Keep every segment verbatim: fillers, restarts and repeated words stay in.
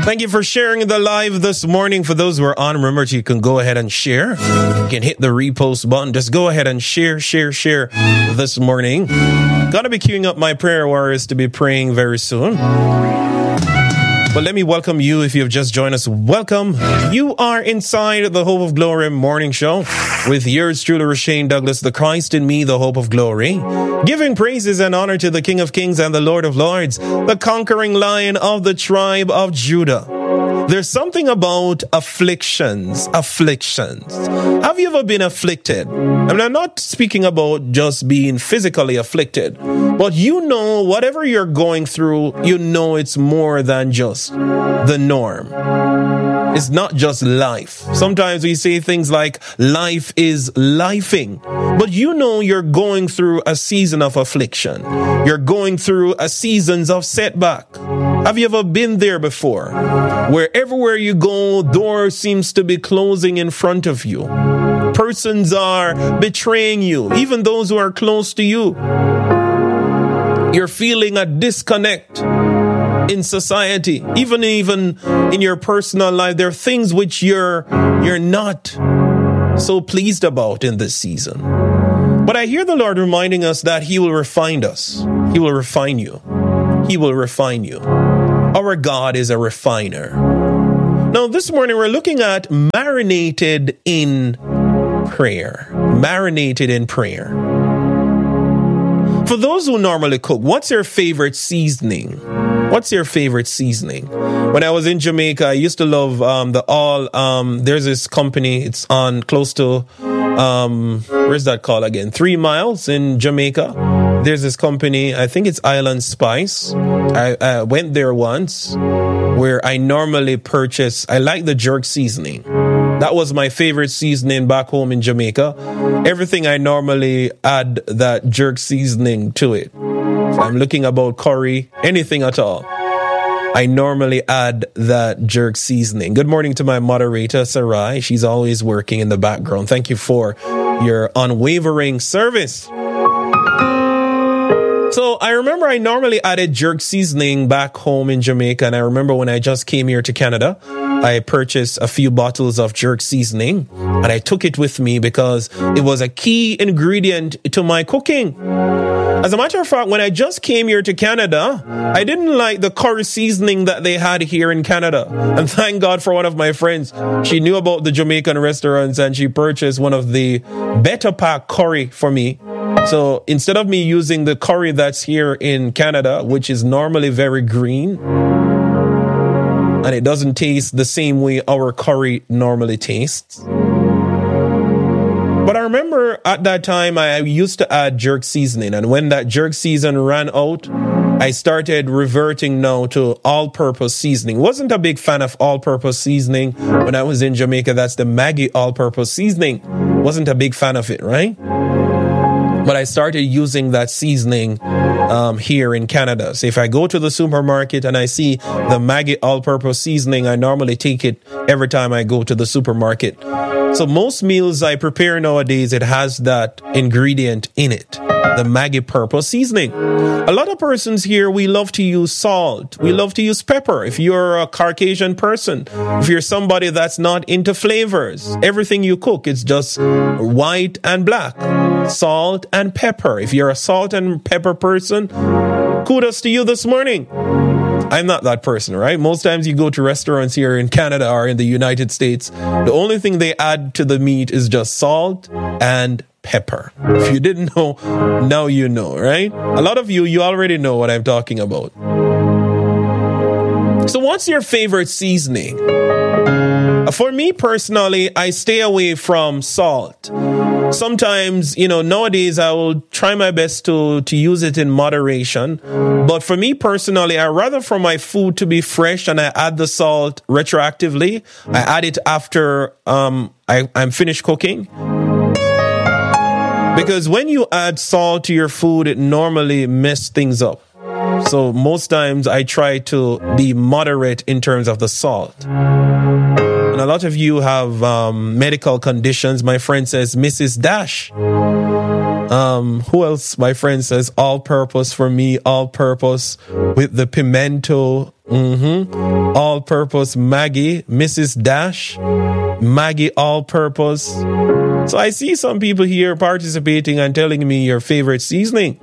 Thank you for sharing the live this morning. For those who are on, remember you can go ahead and share. You can hit the repost button. Just go ahead and share, share, share this morning. Gonna be queuing up my prayer warriors to be praying very soon. But let me welcome you if you've just joined us. Welcome. You are inside the Hope of Glory morning show with yours truly, Rashane Douglas, the Christ in me, the hope of glory. Giving praises and honor to the King of Kings and the Lord of Lords, the conquering Lion of the tribe of Judah. There's something about afflictions, afflictions. Have you ever been afflicted? I mean, I'm not speaking about just being physically afflicted, but you know, whatever you're going through, you know it's more than just the norm. It's not just life. Sometimes we say things like life is lifing, but you know you're going through a season of affliction. You're going through a seasons of setback. Have you ever been there before? Where everywhere you go, doors seems to be closing in front of you. Persons are betraying you, even those who are close to you. You're feeling a disconnect in society, even even in your personal life. There are things which you're you're not so pleased about in this season. But I hear the Lord reminding us that He will refine us. He will refine you. He will refine you. Our God is a refiner. Now, this morning we're looking at marinated in prayer. Marinated in prayer. For those who normally cook, what's your favorite seasoning? What's your favorite seasoning? When I was in Jamaica, I used to love um, the all. Um, there's this company. It's on close to um, where's that called again? Three Miles in Jamaica. There's this company. I think it's Island Spice. I, I went there once, where I normally purchase. I like the jerk seasoning. That was my favorite seasoning back home in Jamaica. Everything I normally add that jerk seasoning to it. If I'm looking about curry, anything at all, I normally add that jerk seasoning. Good morning to my moderator, Sarai. She's always working in the background. Thank you for your unwavering service. So I remember I normally added jerk seasoning back home in Jamaica. And I remember when I just came here to Canada, I purchased a few bottles of jerk seasoning and I took it with me because it was a key ingredient to my cooking. As a matter of fact, when I just came here to Canada, I didn't like the curry seasoning that they had here in Canada. And thank God for one of my friends. She knew about the Jamaican restaurants and she purchased one of the Better Pack curry for me. So instead of me using the curry that's here in Canada, which is normally very green, and it doesn't taste the same way our curry normally tastes. But I remember at that time, I used to add jerk seasoning. And when that jerk season ran out, I started reverting now to all-purpose seasoning. Wasn't a big fan of all-purpose seasoning when I was in Jamaica. That's the Maggi all-purpose seasoning. Wasn't a big fan of it, right? But I started using that seasoning um, here in Canada. So if I go to the supermarket and I see the Maggi all-purpose seasoning, I normally take it every time I go to the supermarket. So most meals I prepare nowadays, it has that ingredient in it, the Maggi purple seasoning. A lot of persons here, we love to use salt. We love to use pepper. If you're a Caucasian person, if you're somebody that's not into flavors, everything you cook, it's just white and black, salt and pepper. If you're a salt and pepper person, kudos to you this morning. I'm not that person, right? Most times you go to restaurants here in Canada or in the United States, the only thing they add to the meat is just salt and pepper. If you didn't know, now you know, right? A lot of you, you already know what I'm talking about. So what's your favorite seasoning? For me personally, I stay away from salt. Sometimes, you know, nowadays I will try my best to, to use it in moderation. But for me personally, I rather for my food to be fresh and I add the salt retroactively. I add it after um, I, I'm finished cooking. Because when you add salt to your food, it normally messes things up. So most times I try to be moderate in terms of the salt. And a lot of you have um, medical conditions. My friend says, Missus Dash, Um, who else? My friend says all purpose for me, all purpose with the pimento. Mm-hmm. All purpose Maggie, Missus Dash, Maggie all purpose. So I see some people here participating and telling me your favorite seasoning.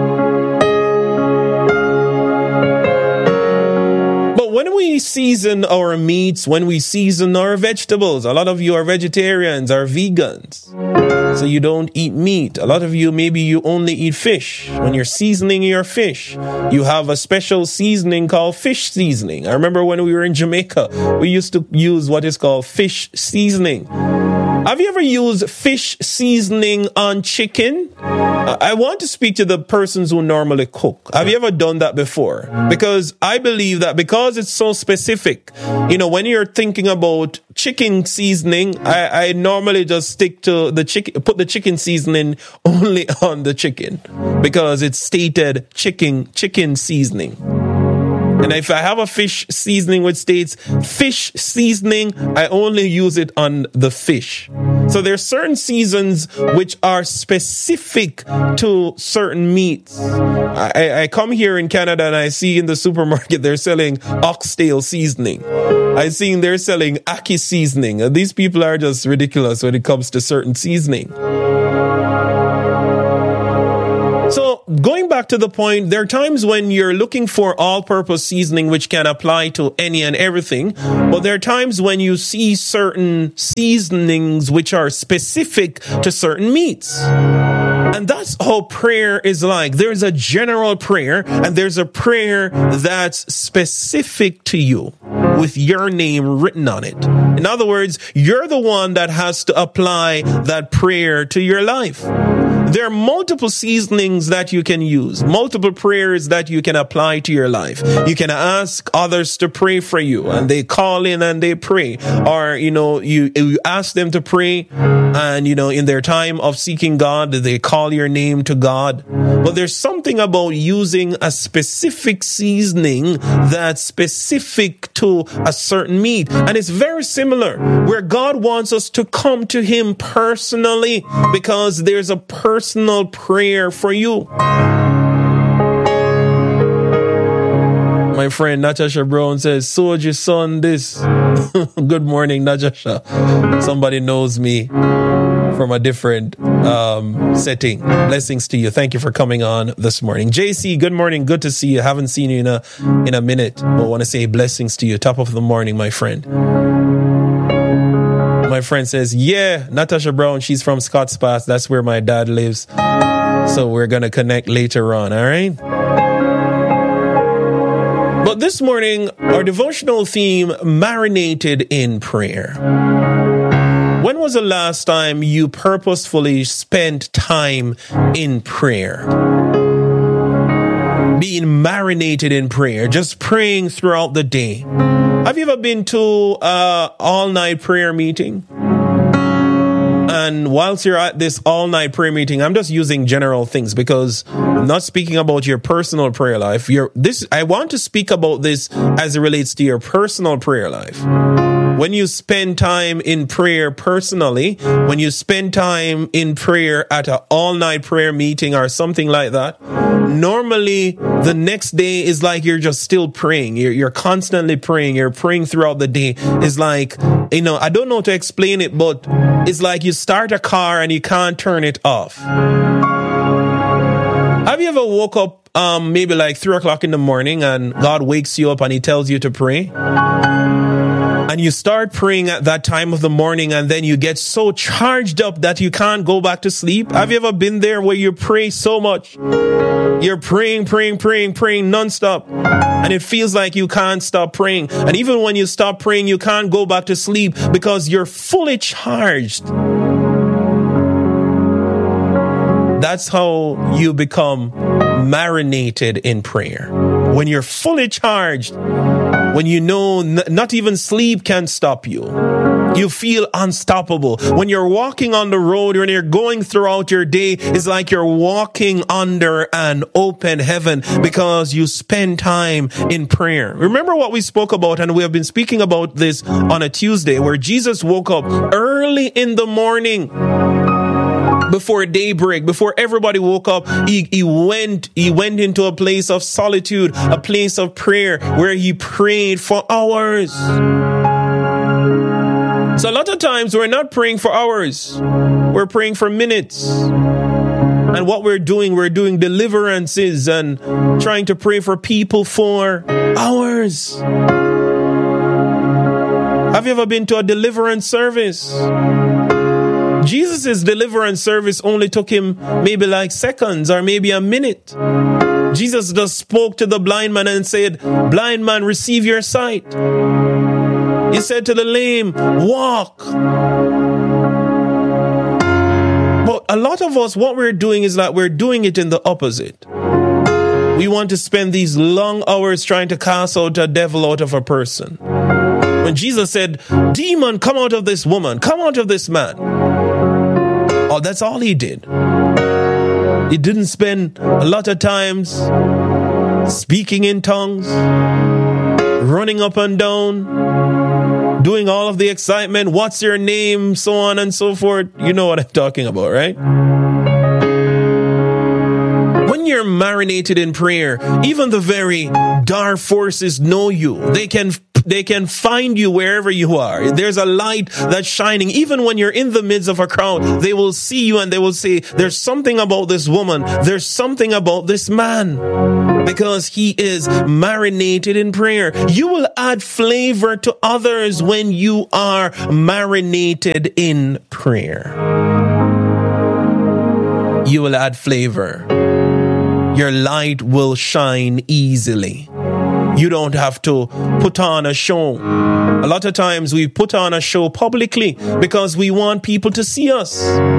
But when we season our meats, when we season our vegetables, a lot of you are vegetarians or vegans. So you don't eat meat. A lot of you, maybe you only eat fish. When you're seasoning your fish, you have a special seasoning called fish seasoning. I remember when we were in Jamaica, we used to use what is called fish seasoning. Have you ever used fish seasoning on chicken? I want to speak to the persons who normally cook. Have you ever done that before? Because I believe that because it's so specific, you know, when you're thinking about chicken seasoning, I, I normally just stick to the chicken, put the chicken seasoning only on the chicken because it's stated chicken, chicken seasoning. And if I have a fish seasoning which states fish seasoning, I only use it on the fish. So there are certain seasons which are specific to certain meats. I, I come here in Canada and I see in the supermarket they're selling oxtail seasoning. I see they're selling ackee seasoning. These people are just ridiculous when it comes to certain seasoning. So going back to the point, there are times when you're looking for all-purpose seasoning which can apply to any and everything, but there are times when you see certain seasonings which are specific to certain meats. And that's how prayer is like. There's a general prayer and there's a prayer that's specific to you with your name written on it. In other words, you're the one that has to apply that prayer to your life. There are multiple seasonings that you can use, multiple prayers that you can apply to your life. You can ask others to pray for you and they call in and they pray. Or, you know, you, you ask them to pray and, you know, in their time of seeking God, they call your name to God. But there's something about using a specific seasoning that's specific to a certain meat. And it's very similar where God wants us to come to him personally because there's a personal prayer for you. My friend Natasha Brown says, Soji son this. Good morning, Natasha. Somebody knows me from a different um, setting. Blessings to you. Thank you for coming on this morning. J C, good morning. Good to see you. Haven't seen you in a in a minute, but want to say blessings to you. Top of the morning, my friend. My friend says, yeah, Natasha Brown, she's from Scotts Pass. That's where my dad lives. So we're going to connect later on. All right. But this morning, our devotional theme, marinated in prayer. When was the last time you purposefully spent time in prayer? Being marinated in prayer, just praying throughout the day. Have you ever been to an all-night prayer meeting? And whilst you're at this all-night prayer meeting, I'm just using general things because I'm not speaking about your personal prayer life. Your, this, I want to speak about this as it relates to your personal prayer life. When you spend time in prayer personally, when you spend time in prayer at an all-night prayer meeting or something like that, normally the next day is like you're just still praying. You're, you're constantly praying. You're praying throughout the day. It's like, you know, I don't know how to explain it, but it's like you start a car and you can't turn it off. Have you ever woke up um, maybe like three o'clock in the morning and God wakes you up and he tells you to pray? And you start praying at that time of the morning and then you get so charged up that you can't go back to sleep. Have you ever been there where you pray so much? You're praying, praying, praying, praying nonstop. And it feels like you can't stop praying. And even when you stop praying, you can't go back to sleep because you're fully charged. That's how you become marinated in prayer. When you're fully charged, when you know n- not even sleep can stop you. You feel unstoppable. When you're walking on the road, when you're going throughout your day, it's like you're walking under an open heaven because you spend time in prayer. Remember what we spoke about, and we have been speaking about this on a Tuesday, where Jesus woke up early in the morning before daybreak, before everybody woke up, he, he went, he went into a place of solitude, a place of prayer where he prayed for hours. So a lot of times we're not praying for hours. We're praying for minutes. And what we're doing, we're doing deliverances and trying to pray for people for hours. Have you ever been to a deliverance service? Jesus' deliverance service only took him maybe like seconds or maybe a minute. Jesus just spoke to the blind man and said, "Blind man, receive your sight." He said to the lame, "Walk." But a lot of us, what we're doing is that we're doing it in the opposite. We want to spend these long hours trying to cast out a devil out of a person. When Jesus said, "Demon, come out of this woman, come out of this man," oh, that's all he did. He didn't spend a lot of times speaking in tongues, running up and down, doing all of the excitement, "What's your name?" so on and so forth. You know what I'm talking about, right? When you're marinated in prayer, even the very dark forces know you. They can They can find you wherever you are. There's a light that's shining. Even when you're in the midst of a crowd, they will see you and they will say, "There's something about this woman. There's something about this man." Because he is marinated in prayer. You will add flavor to others when you are marinated in prayer. You will add flavor. Your light will shine easily. You don't have to put on a show. A lot of times we put on a show publicly because we want people to see us.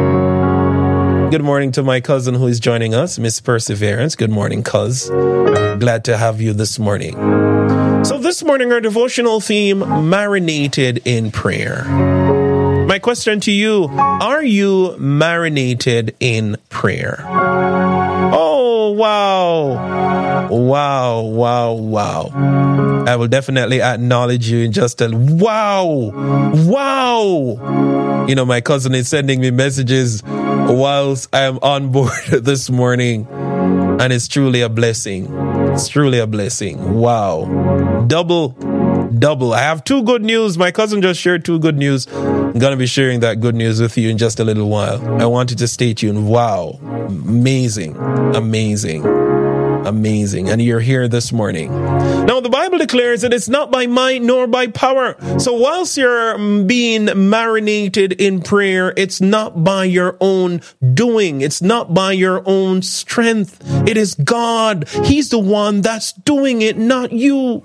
Good morning to my cousin who is joining us, Miss Perseverance. Good morning, cuz. Glad to have you this morning. So this morning, our devotional theme, marinated in prayer. My question to you, are you marinated in prayer? Oh, wow. Wow, wow, wow. I will definitely acknowledge you in just a wow. Wow. You know, my cousin is sending me messages whilst I am on board this morning. And it's truly a blessing. It's truly a blessing. Wow. Double, double. I have two good news. My cousin just shared two good news. I'm going to be sharing that good news with you in just a little while. I wanted to stay tuned. Wow. Amazing. Amazing. Amazing. And you're here this morning. Now, the Bible declares that it's not by might nor by power. So whilst you're being marinated in prayer, it's not by your own doing. It's not by your own strength. It is God. He's the one that's doing it, not you.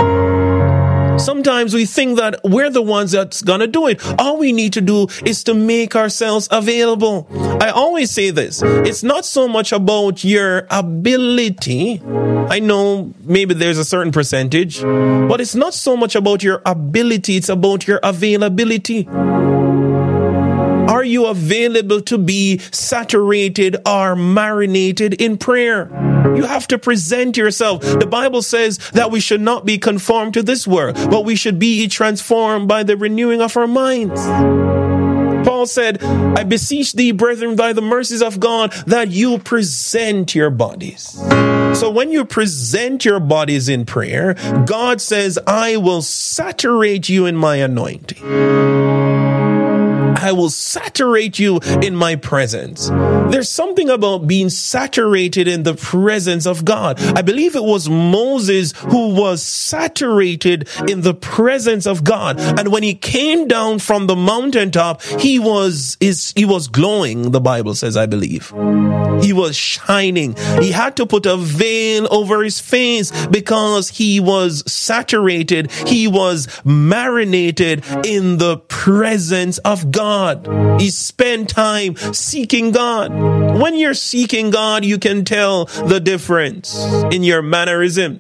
Sometimes we think that we're the ones that's going to do it. All we need to do is to make ourselves available. I always say this. It's not so much about your ability. I know maybe there's a certain percentage, but it's not so much about your ability. It's about your availability. Are you available to be saturated or marinated in prayer? You have to present yourself. The Bible says that we should not be conformed to this world, but we should be transformed by the renewing of our minds. Paul said, "I beseech thee, brethren, by the mercies of God, that you present your bodies." So when you present your bodies in prayer, God says, "I will saturate you in my anointing. I will saturate you in my presence." There's something about being saturated in the presence of God. I believe it was Moses who was saturated in the presence of God. And when he came down from the mountaintop, he was, is, he was glowing, the Bible says, I believe. He was shining. He had to put a veil over his face because he was saturated. He was marinated in the presence of God. He spent time seeking God. When you're seeking God, you can tell the difference in your mannerisms.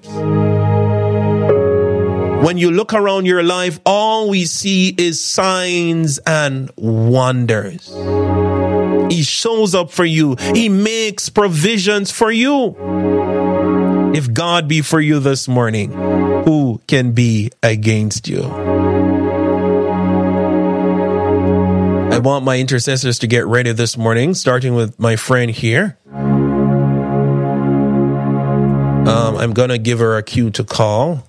When you look around your life, all we see is signs and wonders. He shows up for you. He makes provisions for you. If God be for you this morning, who can be against you? I want my intercessors to get ready this morning, starting with my friend here. Um, I'm going to give her a cue to call.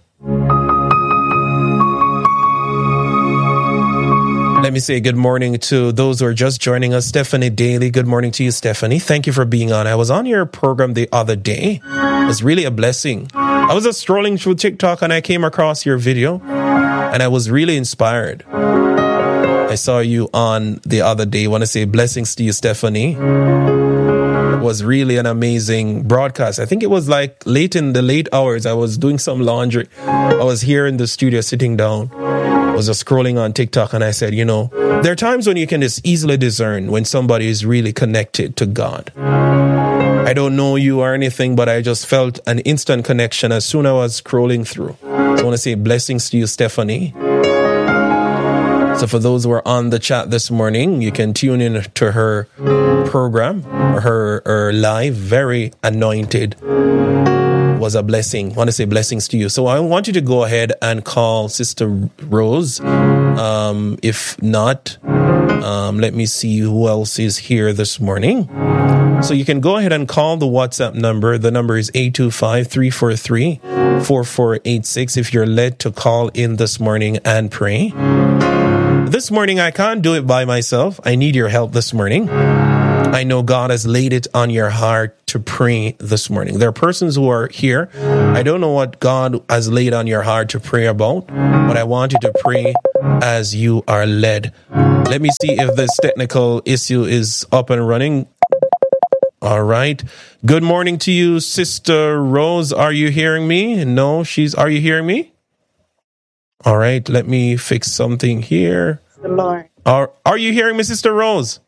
Let me say good morning to those who are just joining us. Stephanie Daly, good morning to you, Stephanie. Thank you for being on. I was on your program the other day. It was really a blessing. I was just scrolling through TikTok and I came across your video and I was really inspired. I saw you on the other day. I want to say blessings to you, Stephanie. It was really an amazing broadcast. I think it was like late in the late hours. I was doing some laundry. I was here in the studio sitting down. I was just scrolling on TikTok and I said, you know, there are times when you can just easily discern when somebody is really connected to God. I don't know you or anything, but I just felt an instant connection as soon as I was scrolling through. So I want to say blessings to you, Stephanie. So for those who are on the chat this morning, you can tune in to her program, her, her live, very anointed. Was a blessing. I want to say blessings to you. So I want you to go ahead and call Sister Rose. Um, if not, um, let me see who else is here this morning. So you can go ahead and call the WhatsApp number. The number is eight two five, three four three, four four eight six if you're led to call in this morning and pray. This morning, I can't do it by myself. I need your help this morning. I know God has laid it on your heart to pray this morning. There are persons who are here. I don't know what God has laid on your heart to pray about, but I want you to pray as you are led. Let me see if this technical issue is up and running. All right. Good morning to you, Sister Rose. Are you hearing me? No, she's, are you hearing me? All right. Let me fix something here. The Lord. Are, are you hearing me, Sister Rose?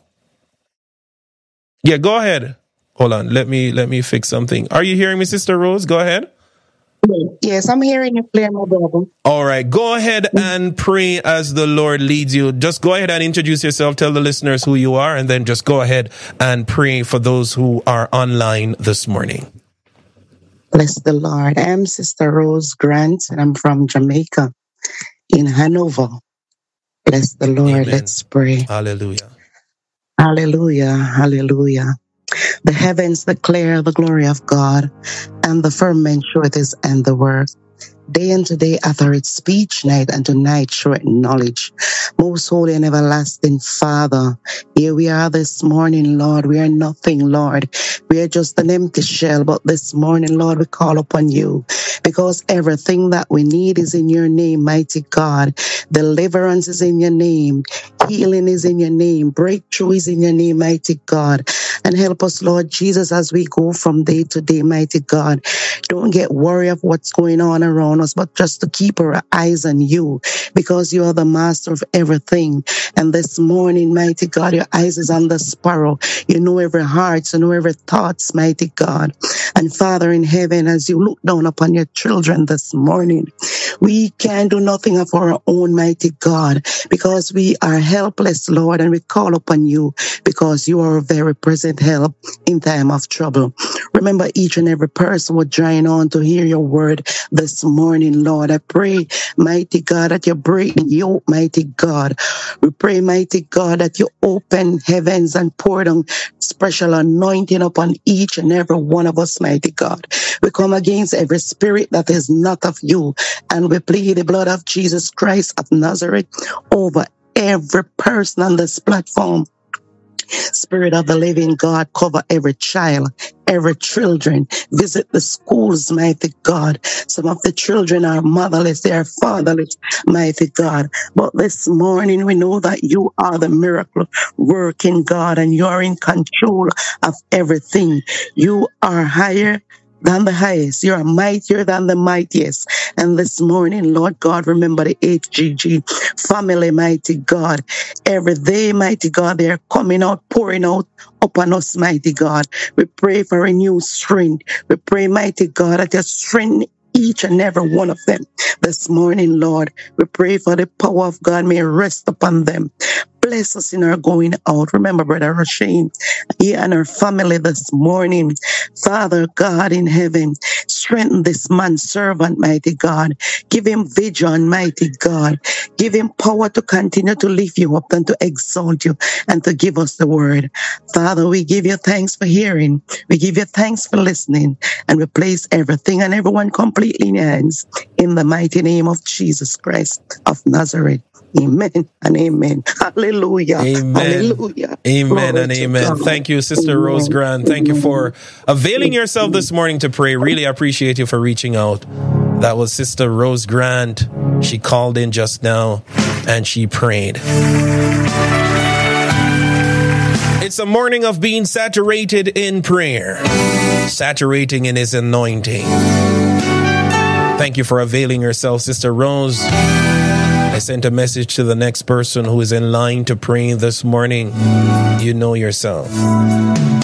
Yeah, go ahead. Hold on. Let me let me fix something. Are you hearing me, Sister Rose? Go ahead. Yes, I'm hearing you clear, my brother. All right. Go ahead and pray as the Lord leads you. Just go ahead and introduce yourself. Tell the listeners who you are, and then just go ahead and pray for those who are online this morning. Bless the Lord. I am Sister Rose Grant, and I'm from Jamaica in Hanover. Bless the Lord. Amen. Let's pray. Hallelujah. Hallelujah. Hallelujah. The heavens declare the glory of God, and the firmament showeth his handiwork. Day unto day uttereth speech, night unto night showeth knowledge. Most holy and everlasting Father, here we are this morning, Lord. We are nothing, Lord. We are just an empty shell, but this morning, Lord, we call upon you because everything that we need is in your name, mighty God. Deliverance is in your name. Healing is in your name. Breakthrough is in your name, mighty God. And help us, Lord Jesus, as we go from day to day, mighty God. Don't get worried of what's going on around us, but just to keep our eyes on you, because you are the master of everything. And this morning, mighty God, your eyes is on the sparrow. You know every heart, you know every thoughts, mighty God. And Father in heaven, as you look down upon your children this morning, we can do nothing of our own, mighty God, because we are helpless, Lord, and we call upon you because you are a very present help in time of trouble. Remember each and every person would join on to hear your word this morning, Lord. I pray, mighty God, that you break the yoke, mighty God. We pray, mighty God, that you open heavens and pour down special anointing upon each and every one of us, mighty God. We come against every spirit that is not of you, and we plead the blood of Jesus Christ of Nazareth over every person on this platform. Spirit of the living God, cover every child, every children. Visit the schools, mighty God. Some of the children are motherless, they are fatherless, mighty God. But this morning we know that you are the miracle working God, and you are in control of everything. You are higher than the highest. You are mightier than the mightiest. And this morning, Lord God, remember the H G G family, mighty God. Every day, mighty God, they are coming out, pouring out upon us, mighty God. We pray for renewed strength. We pray, mighty God, that you strengthen each and every one of them this morning, Lord. We pray for the power of God may rest upon them. Bless us in our going out. Remember, Brother Rasheen, he and her family this morning. Father God in heaven, strengthen this man servant, mighty God. Give him vision, mighty God. Give him power to continue to lift you up and to exalt you and to give us the word. Father, we give you thanks for hearing. We give you thanks for listening. And we place everything and everyone completely in your hands. In the mighty name of Jesus Christ of Nazareth. Amen and amen. Hallelujah. Amen. Hallelujah. Amen Glory and to amen. God. Thank you, Sister Amen. Rose Grant. Thank you for availing yourself this morning to pray. Really appreciate you for reaching out. That was Sister Rose Grant. She called in just now and she prayed. It's a morning of being saturated in prayer, saturating in His anointing. Thank you for availing yourself, Sister Rose. I sent a message to the next person who is in line to pray this morning. You know yourself.